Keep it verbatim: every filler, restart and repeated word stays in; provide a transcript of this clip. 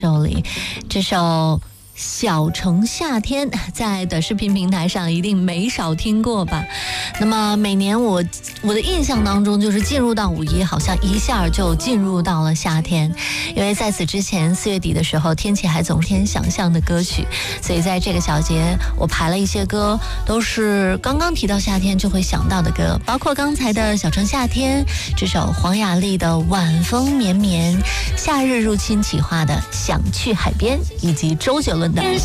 手里这首小城夏天，在短视频平台上一定没少听过吧。那么每年我我的印象当中，就是进入到五一好像一下就进入到了夏天，因为在此之前四月底的时候天气还总偏想象的歌曲，所以在这个小节我排了一些歌，都是刚刚提到夏天就会想到的歌，包括刚才的小城夏天，这首黄雅莉的晚风绵绵，夏日入侵企划的想去海边，以及周杰伦的